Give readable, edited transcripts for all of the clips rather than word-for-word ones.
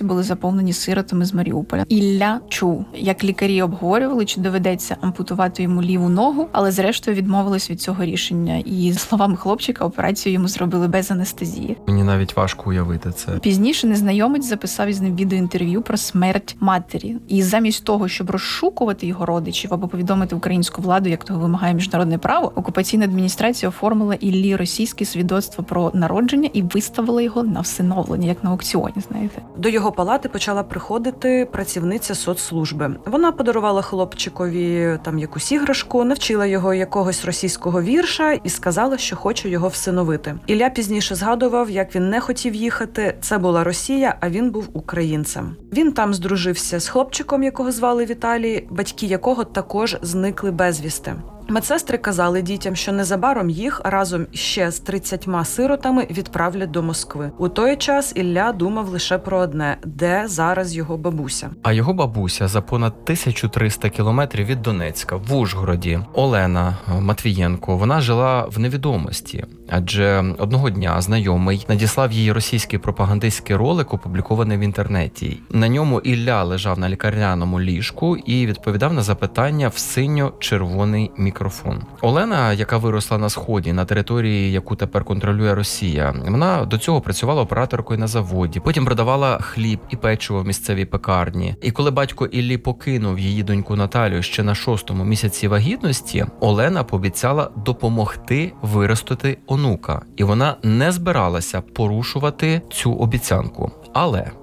досі були заповнені сиротами з Маріуполя. Ілля чув, як лікарі обговорювали, чи доведеться ампутувати йому ліву ногу, але зрештою відмовились від цього рішення. І, за словами хлопчика, операцію йому зробили без анестезії. Мені навіть важко уявити це. Пізніше незнайомець записав із ним відеоінтерв'ю про смерть матері. І замість того, щоб розшукувати його родичів або повідомити українську владу, як того вимагає міжнародне право, окупаційна адміністрація оформила Іллі російське свідоцтво про народження і виставила його на всиновлення, як на аукціоні, знаєте. До його палати почала приходити працівниця соцслужби. Вона подарувала хлопчикові там якусь іграшку, навчила його якогось російського вірша і сказала, що хоче його всиновити. Ілля пізніше згадував, як він не хотів їхати. Це була Росія, а він був українцем. Він там здружився з хлопчиком, якого звали Віталій, батьки якого також зникли безвісти. Медсестри казали дітям, що незабаром їх разом ще з 30 сиротами відправлять до Москви. У той час Ілля думав лише про одне – де зараз його бабуся. А його бабуся за понад 1300 кілометрів від Донецька, в Ужгороді, Олена Матвієнко, вона жила в невідомості. Адже одного дня знайомий надіслав їй російський пропагандистський ролик, опублікований в інтернеті. На ньому Ілля лежав на лікарняному ліжку і відповідав на запитання в синьо-червоний мікрофон. Олена, яка виросла на Сході, на території, яку тепер контролює Росія, вона до цього працювала операторкою на заводі, потім продавала хліб і печиво в місцевій пекарні. І коли батько Іллі покинув її доньку Наталію ще на 6-му місяці вагітності, Олена пообіцяла допомогти виростити онука. І вона не збиралася порушувати цю обіцянку. Але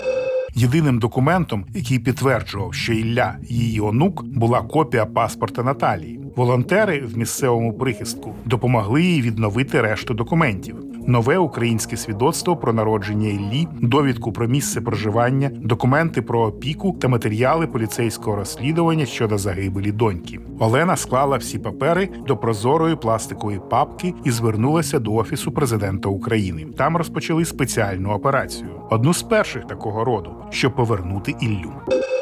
єдиним документом, який підтверджував, що Ілля – її онук, була копія паспорта Наталії. Волонтери в місцевому прихистку допомогли їй відновити решту документів. Нове українське свідоцтво про народження Іллі, довідку про місце проживання, документи про опіку та матеріали поліцейського розслідування щодо загибелі доньки. Олена склала всі папери до прозорої пластикової папки і звернулася до Офісу президента України. Там розпочали спеціальну операцію. Одну з перших такого роду, щоб повернути Іллю.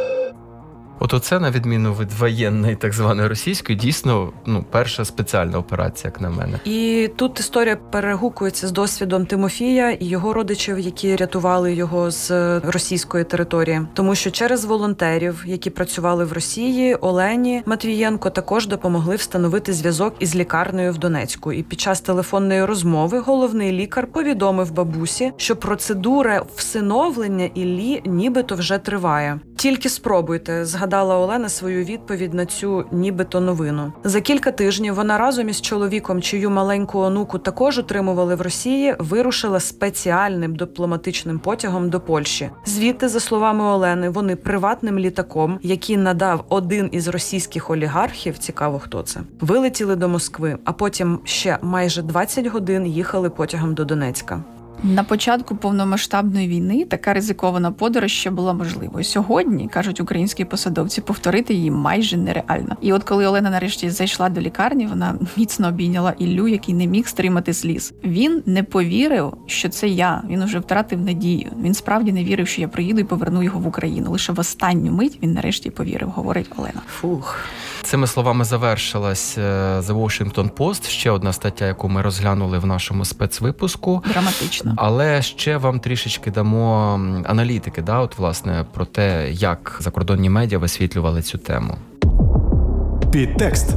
от оце, на відміну від воєнної, так званої російської, дійсно, перша спеціальна операція, як на мене. І тут історія перегукується з досвідом Тимофія і його родичів, які рятували його з російської території. Тому що через волонтерів, які працювали в Росії, Олені Матвієнко також допомогли встановити зв'язок із лікарнею в Донецьку. І під час телефонної розмови головний лікар повідомив бабусі, що процедура всиновлення Іллі нібито вже триває. Тільки спробуйте, згадала Олена свою відповідь на цю нібито новину. За кілька тижнів вона разом із чоловіком, чию маленьку онуку також утримували в Росії, вирушила спеціальним дипломатичним потягом до Польщі. Звідти, за словами Олени, вони приватним літаком, який надав один із російських олігархів, цікаво хто це, вилетіли до Москви, а потім ще майже 20 годин їхали потягом до Донецька. На початку повномасштабної війни така ризикована подорож ще була можливою. Сьогодні, кажуть українські посадовці, повторити її майже нереально. І от коли Олена нарешті зайшла до лікарні, вона міцно обійняла Іллю, який не міг стримати сліз. Він не повірив, що це я. Він уже втратив надію. Він справді не вірив, що я приїду і поверну його в Україну. Лише в останню мить він нарешті повірив, говорить Олена. Фух. Цими словами завершилась The Washington Post, ще одна стаття, яку ми розглянули в нашому спецвипуску. Драматично. Але ще вам трішечки дамо аналітики, власне, про те, як закордонні медіа висвітлювали цю тему. Підтекст.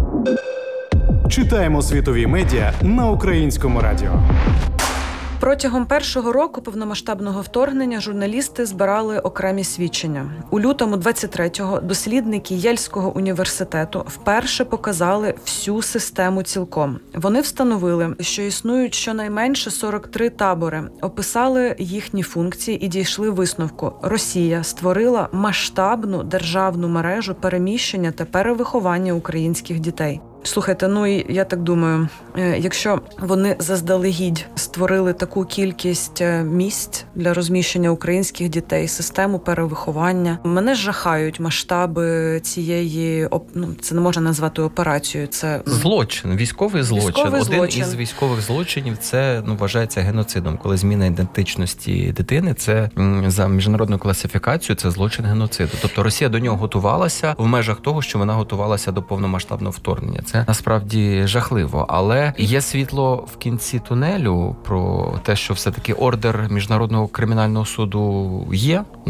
Читаємо світові медіа на Українському радіо. Протягом першого року повномасштабного вторгнення журналісти збирали окремі свідчення. У лютому 23-го дослідники Єльського університету вперше показали всю систему цілком. Вони встановили, що існують щонайменше 43 табори, описали їхні функції і дійшли висновку. Росія створила масштабну державну мережу переміщення та перевиховання українських дітей. Слухайте, і я так думаю, якщо вони заздалегідь створили таку кількість місць для розміщення українських дітей, систему перевиховання, мене жахають масштаби цієї, це не можна назвати операцією, це... Злочин, військовий злочин. Один із військових злочинів – це, вважається геноцидом. Коли зміна ідентичності дитини, це за міжнародною класифікацією, це злочин геноциду. Тобто Росія до нього готувалася в межах того, що вона готувалася до повномасштабного вторгнення. Це насправді жахливо, але є світло в кінці тунелю про те, що все-таки ордер Міжнародного кримінального суду є